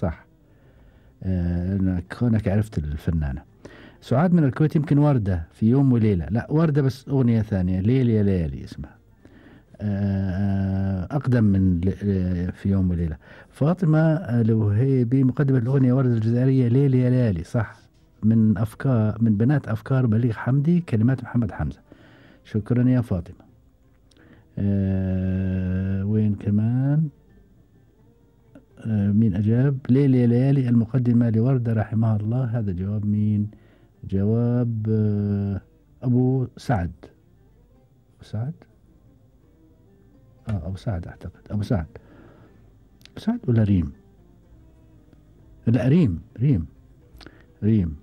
صح. كونك عرفت الفنانة. سعاد من الكويت يمكن وردة في يوم وليلة، لا وردة بس أغنية ثانية، ليل يا ليالي اسمها. أقدم من في يوم وليلة. فاطمة الوهيبي مقدمة الأغنية وردة الجزائرية ليل يا ليالي، صح. من بنات أفكار بليغ حمدي، كلمات محمد حمزة. شكرا يا فاطمة. وين كمان؟ مين أجاب؟ ليل يا ليالي المقدمة لوردة رحمها الله. هذا جواب مين؟ جواب أبو سعد. أبو سعد؟ أبو سعد أعتقد. أبو سعد. أبو سعد ولا ريم؟ لا ريم. ريم.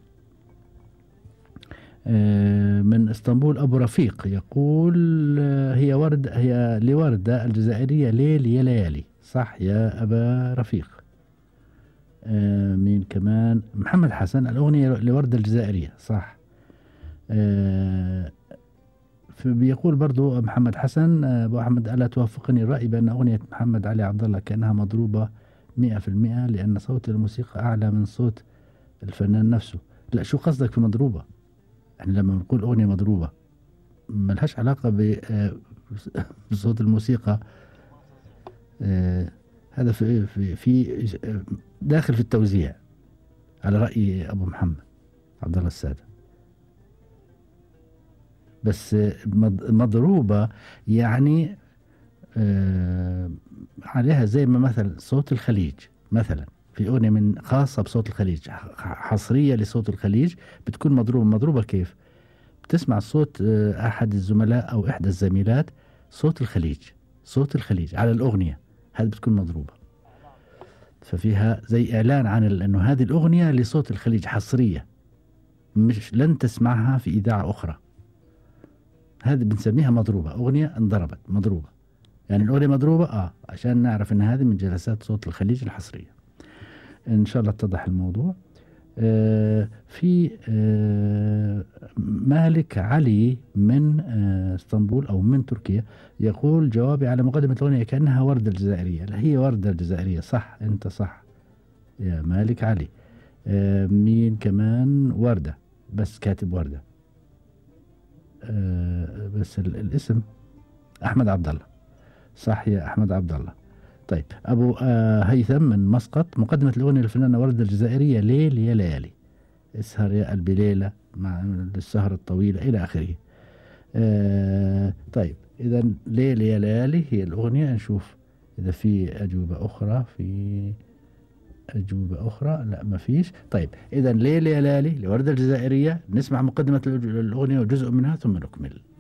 من اسطنبول أبو رفيق يقول هي لوردة الجزائرية ليل يا ليالي، صح يا أبا رفيق. مين كمان؟ محمد حسن الأغنية لوردة الجزائرية، صح. بيقول برضو محمد حسن أبو أحمد: ألا توافقني الرأي بأن أغنية محمد علي عبد الله كأنها مضروبة 100%، لأن صوت الموسيقى أعلى من صوت الفنان نفسه. لا، شو قصدك في مضروبة؟ احنا لما نقول أغنية مضروبة ملهاش علاقة بصوت الموسيقى. هذا في داخل في التوزيع على رأي أبو محمد عبد الله السادة. بس مضروبة يعني عليها زي ما مثلا صوت الخليج، مثلا في أغنية من خاصة بصوت الخليج، حصرية لصوت الخليج، بتكون مضروبة كيف؟ بتسمع صوت أحد الزملاء أو إحدى الزميلات، صوت الخليج على الأغنية، هذه بتكون مضروبة. ففيها زي إعلان عن أنه هذه الأغنية لصوت الخليج حصرية، مش لن تسمعها في إذاعة أخرى. هذه بنسميها مضروبة، أغنية انضربت مضروبة، يعني الأغنية مضروبة عشان نعرف أن هذه من جلسات صوت الخليج الحصرية. إن شاء الله اتضح الموضوع. في مالك علي من اسطنبول أو من تركيا يقول: جوابي على مقدمة الأغنية كأنها وردة الجزائرية. لا، هي وردة الجزائرية، صح، أنت صح يا مالك علي. مين كمان؟ وردة، بس كاتب وردة، بس الاسم أحمد عبد الله، صح يا أحمد عبد الله. طيب، أبو هيثم من مسقط مقدمة الأغنية للفنانة وردة الجزائرية ليل يا ليالي، اسهر يا قلبي ليلة مع السهرة الطويلة إلى آخره. طيب، إذا ليل يا ليالي هي الأغنية. نشوف إذا في أجوبة أخرى. لا، ما فيش. طيب، إذا ليل يا ليالي لوردة الجزائرية. نسمع مقدمة الأغنية وجزء منها ثم نكمل.